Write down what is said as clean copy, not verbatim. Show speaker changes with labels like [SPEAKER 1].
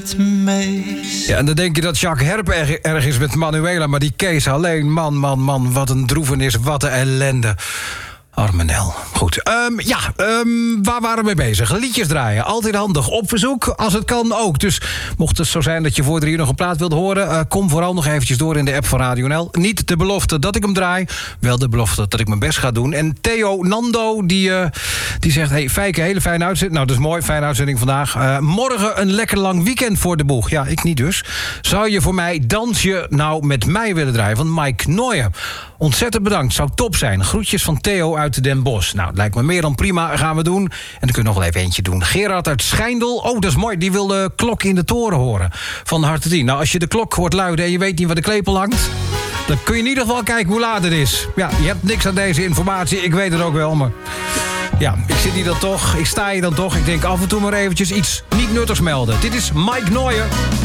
[SPEAKER 1] Ja, en dan denk je dat Jacques Herp erg is met Manuela... maar die Kees alleen, man, wat een droevenis, wat een ellende. Arme Nel. Goed. Waar waren we mee bezig? Liedjes draaien. Altijd handig. Op verzoek, als het kan ook. Dus mocht het zo zijn dat je voor 3 uur nog een plaat wilt horen... kom vooral nog eventjes door in de app van Radio NL. Niet de belofte dat ik hem draai. Wel de belofte dat ik mijn best ga doen. En Theo Nando, die zegt... Hey, Fijke, hele fijne uitzending. Nou, dat is mooi. Fijne uitzending vandaag. Morgen een lekker lang weekend voor de boeg. Ja, ik niet dus. Zou je voor mij Dansje nou met mij willen draaien? Van Mike Nooijen. Ontzettend bedankt. Zou top zijn. Groetjes van Theo uit Den Bosch. Nou, het lijkt me meer dan prima. Gaan we doen. En dan kunnen we nog wel even eentje doen. Gerard uit Schijndel. Oh, dat is mooi. Die wil de klok in de toren horen. Van harte 10. Nou, als je de klok hoort luiden en je weet niet waar de klepel hangt... dan kun je in ieder geval kijken hoe laat het is. Ja, je hebt niks aan deze informatie. Ik weet het ook wel, maar... ja, ik zit hier dan toch. Ik sta hier dan toch. Ik denk af en toe maar eventjes iets niet nuttigs melden. Dit is Mike Nooijen.